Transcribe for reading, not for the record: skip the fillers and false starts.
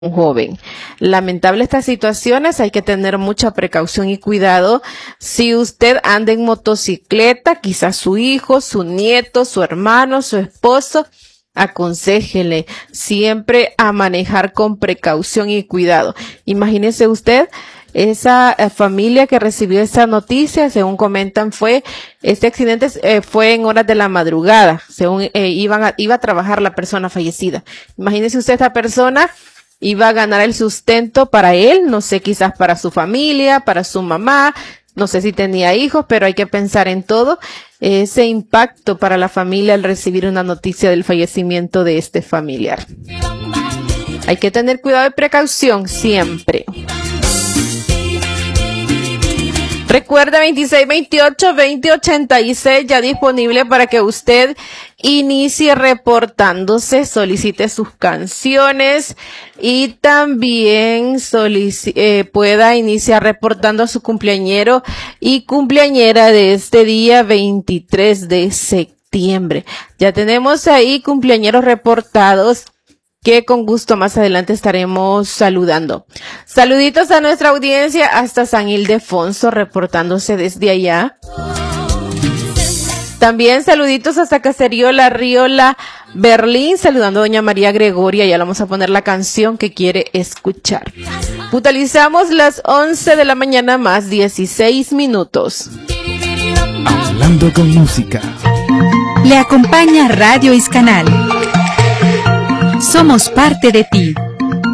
joven. Lamentable estas situaciones, hay que tener mucha precaución y cuidado. Si usted anda en motocicleta, quizás su hijo, su nieto, su hermano, su esposo, aconséjele siempre a manejar con precaución y cuidado. Imagínese usted, esa familia que recibió esa noticia, según comentan, este accidente fue en horas de la madrugada, según iba a trabajar la persona fallecida. Imagínese usted, esta persona iba a ganar el sustento para él, no sé, quizás para su familia, para su mamá, no sé si tenía hijos, pero hay que pensar en todo ese impacto para la familia al recibir una noticia del fallecimiento de este familiar. Hay que tener cuidado y precaución siempre. Recuerda 2628-2086 ya disponible para que usted inicie reportándose, solicite sus canciones y también pueda iniciar reportando a su cumpleañero y cumpleañera de este día 23 de septiembre. Ya tenemos ahí cumpleañeros reportados que con gusto más adelante estaremos saludando. Saluditos a nuestra audiencia hasta San Ildefonso, reportándose desde allá. También saluditos hasta Caserío La Riola, Berlín, saludando a doña María Gregoria. Ya le vamos a poner la canción que quiere escuchar. Puntualizamos las 11 de la mañana más 16 minutos. Hablando con música. Le acompaña Radio Iscanal. Somos parte de ti.